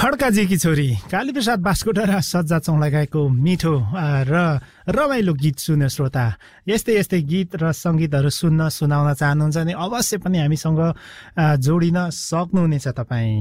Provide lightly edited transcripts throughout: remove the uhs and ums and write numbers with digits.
खड्काजीकी छोरी कालीप्रसाद बास्कोटा र सज्जा चौलागाईको मिठो र रमाइलो गीत सुन्ने श्रोता, यस्तै यस्तै गीत र सङ्गीतहरू सुनाउन चाहनुहुन्छ भने अवश्य पनि हामीसँग जोडिन सक्नुहुनेछ तपाईँ।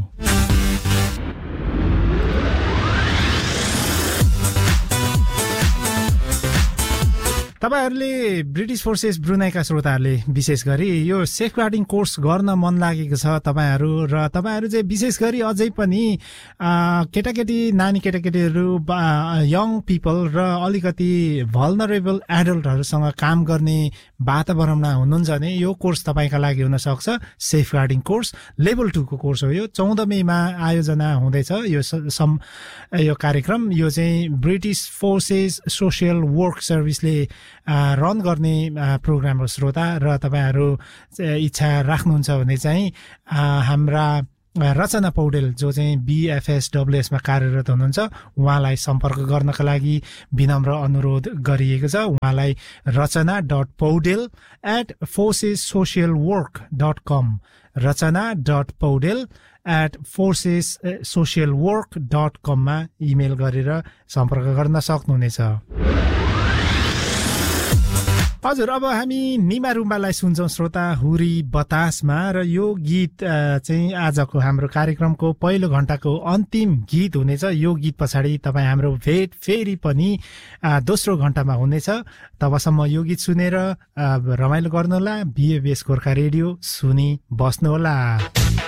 तपाईहरूले ब्रिटिस फोर्सेस ब्रुनाईका श्रोताहरूले विशेष गरी यो सेफगार्डिङ कोर्स गर्न मन लागेको छ तपाईहरू, र तपाईहरू चाहिँ विशेष गरी अझै पनि केटाकेटी नानी केटाकेटीहरू यङ पिपल र अलिकति भल्नरेबल एडल्टहरूसँग काम गर्ने वातावरणमा हुनुहुन्छ भने यो कोर्स तपाईँका लागि हुन सक्छ। सेफगार्डिङ कोर्स लेभल 2 को कोर्स हो यो। 14 मेमा आयोजना हुँदैछ यो कार्यक्रम। यो चाहिँ British forces social work सर्भिसले run गर्ने प्रोग्राम हो श्रोता, र तपाईँहरू इच्छा राख्नुहुन्छ भने चाहिँ हाम्रा रचना पौडेल जो चाहिँ BFSWS मा कार्यरत हुनुहुन्छ उहाँलाई सम्पर्क गर्नका लागि विनम्र अनुरोध गरिएको छ। उहाँलाई rachana.paudel@forcessocialwork.com rachana.paudel@forcessocialwork.com मा इमेल गरेर सम्पर्क गर्न सक्नुहुनेछ। हजुर, अब हामी निमा रुम्बालाई सुन्छौँ श्रोता हुरी बतासमा, र यो गीत चाहिँ आजको हाम्रो कार्यक्रमको पहिलो घण्टाको अन्तिम गीत हुनेछ। यो गीत पछाडि तपाईँ हाम्रो भेट फेरि पनि दोस्रो घण्टामा हुनेछ। तबसम्म यो गीत सुनेर रमाइलो गर्नुहोला। BFS गोर्खा रेडियो सुनि बस्नुहोला।